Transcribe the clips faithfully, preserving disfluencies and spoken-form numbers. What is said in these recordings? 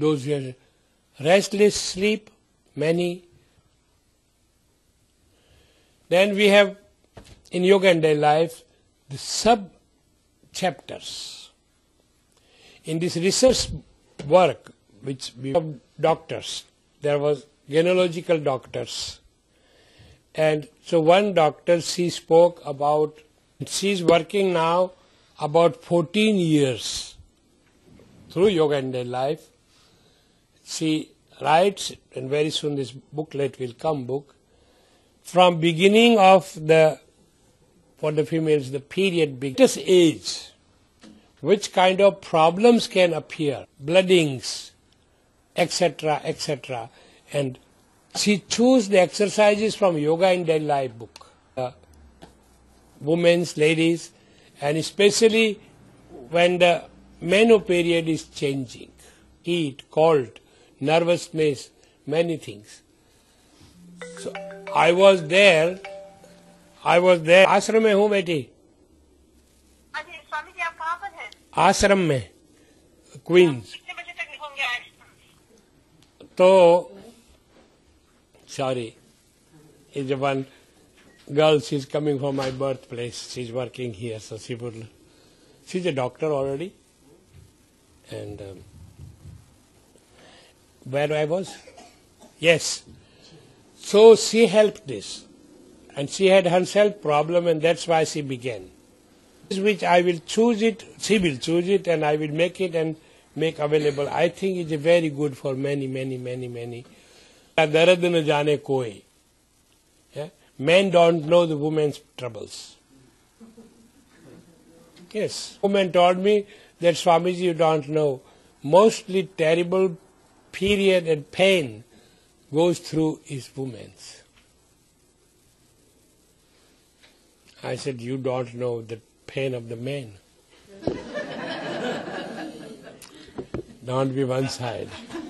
those who have restless sleep, many. Then we have in Yoga and Daily Life the sub-chapters. In this research work, which we have doctors, there was gynecological doctors. And so one doctor, she spoke about, she's working now about fourteen years through Yoga and Daily Life. She writes, and very soon this booklet will come, book, from beginning of the, for the females, the period, biggest age, which kind of problems can appear, bloodings, et cetera, et cetera. And she chose the exercises from Yoga and Daily Life book. Uh, women's, ladies, and especially when the menopause period is changing, heat, cold, nervousness, many things. So I was there, I was there, आश्रम में हूँ बेटी, अरे स्वामी जी आप कहाँ पर हैं? आश्रम में, क्वींस. कितने बजे तक होंगे आज? तो sorry, is one girl, she's coming from my birthplace, she's working here, so she would, she's a doctor already. And um, where I was? Yes. So she helped this. And she had herself problem, and that's why she began. Which I will choose it, she will choose it, and I will make it and make available. I think it's very good for many, many, many, many. Darad na jane koi. Men don't know the women's troubles. Yes. Woman told me that Swamiji, you don't know. Mostly terrible period and pain goes through is women's. I said, you don't know the pain of the men. Don't be one side.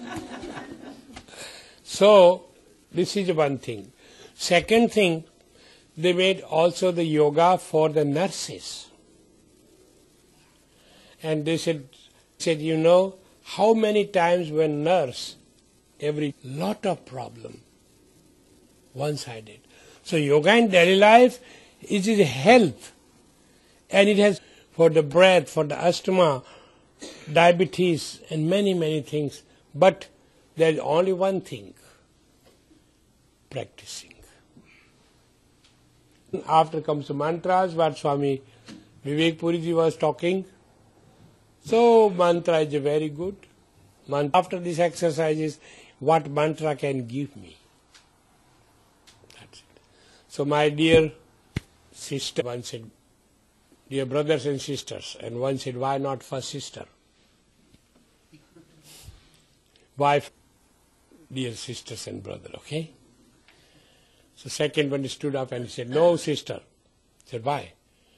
So, this is one thing. Second thing, they made also the yoga for the nurses. And they said, said, you know, how many times when nurse, every lot of problem, one-sided. So yoga and daily life is his health. And it has for the breath, for the asthma, diabetes, and many, many things. But there is only one thing, practicing. After comes the mantras, what Swami Vivek Puriji was talking. So mantra is very good. After these exercises, what mantra can give me? That's it. So my dear sister, one said, dear brothers and sisters, and one said, why not first sister? Wife, dear sisters and brother, okay? So second one stood up and said, no sister. I said, why?